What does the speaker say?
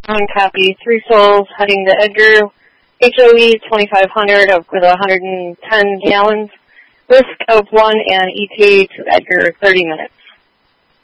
One copy. 3 souls heading to Edgar. HOE 2500 with 110 gallons. Risk of 1 and ETA to Edgar 30 minutes.